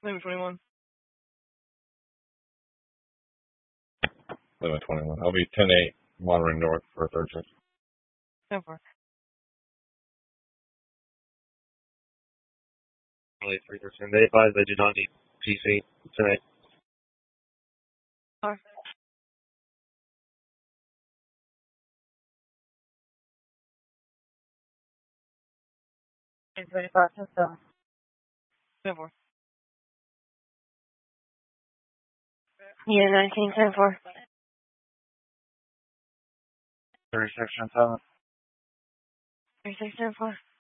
Maybe 21. 11:21. I'll be 10-8, monitoring north for a third shift. 10-4. Only 3%. They advise they do not need PC tonight. 4. 25, 10-4. Yeah, 19, 10-4. 36, 10-7. 36, 10-4.